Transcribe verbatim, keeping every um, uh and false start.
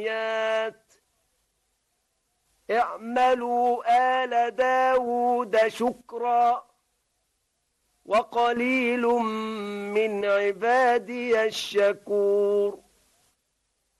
اعملوا آل داود شكرا وقليل من عبادي الشكور